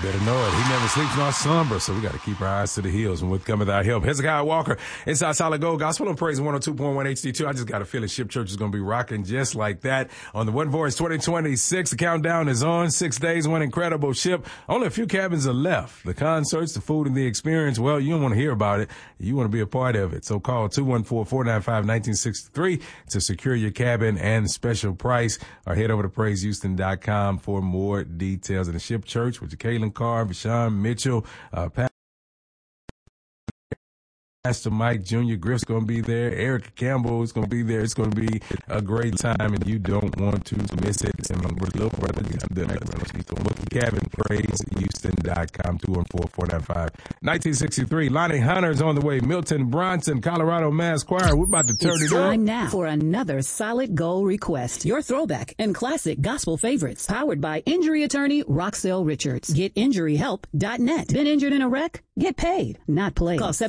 better know it. He never sleeps nor slumber, so we got to keep our eyes to the hills and with coming our help. Hezekiah Walker, Inside Solid Gold Gospel and Praise 102.1 HD2. I just got a feeling Ship Church is going to be rocking just like that. On the One Voice 2026, the countdown is on. 6 days, one incredible ship. Only a few cabins are left. The concerts, the food, and the experience, well, you don't want to hear about it. You want to be a part of it. So call 214-495-1963 to secure your cabin and special price, or head over to PraiseHouston.com for more details. In the Ship Church with Kaylin Carr, Vashawn Mitchell, Pastor Mike Jr. Griff's going to be there. Erica Campbell is going to be there. It's going to be a great time, and you don't want to miss it. And my little brother, book the cabin, PraiseHouston.com, 214-495-1963. Lonnie Hunter's on the way. Milton Bronson, Colorado Mass Choir. We're about to turn it up. It's time now for another Solid Gold request. Your throwback and classic gospel favorites. Powered by injury attorney Roxelle Richards. GetInjuryHelp.net. Been injured in a wreck? Get paid, not played. Call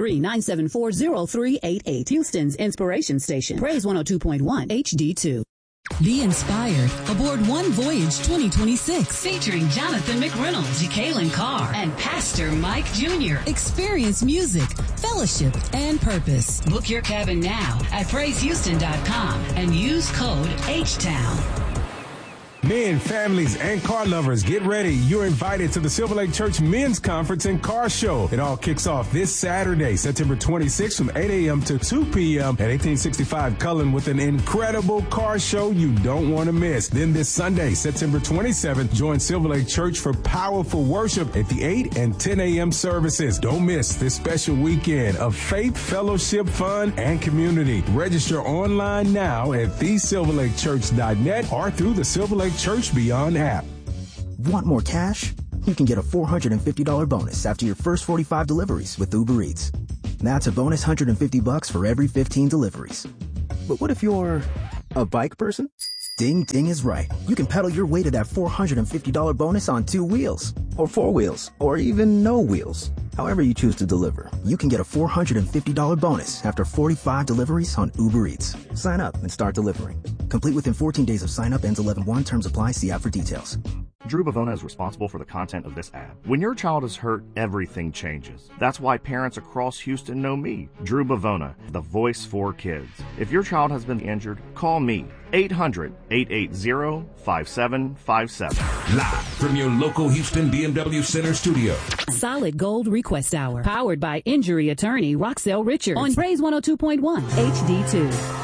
713-974-0388. Houston's Inspiration Station. Praise 102.1 HD2. Be inspired aboard One Voyage 2026. Featuring Jonathan McReynolds, Kaylin Carr, and Pastor Mike Jr. Experience music, fellowship, and purpose. Book your cabin now at PraiseHouston.com and use code HTOWN. Men, families, and car lovers, get ready. You're invited to the Silver Lake Church Men's Conference and Car Show. It all kicks off this Saturday, September 26th from 8 a.m. to 2 p.m. at 1865 Cullen with an incredible car show you don't want to miss. Then this Sunday, September 27th, join Silver Lake Church for powerful worship at the 8 and 10 a.m. services. Don't miss this special weekend of faith, fellowship, fun, and community. Register online now at thesilverlakechurch.net or through the Silver Lake Church Beyond app. Want more cash? You can get a $450 bonus after your first 45 deliveries with Uber Eats. That's a bonus $150 for every 15 deliveries. But what if you're a bike person? Ding Ding is right. You can pedal your way to that $450 bonus on 2 wheels, or 4 wheels, or even no wheels. However you choose to deliver, you can get a $450 bonus after 45 deliveries on Uber Eats. Sign up and start delivering. Complete within 14 days of sign up. Ends 11/1. Terms apply. See app for details. Drew Bavona is responsible for the content of this ad. When your child is hurt, everything changes. That's why parents across Houston know me, Drew Bavona, the voice for kids. If your child has been injured, call me, 800-880-5757. Live from your local Houston BMW Center studio. Solid Gold Request Hour. Powered by injury attorney Roxelle Richards on Praise 102.1 HD2.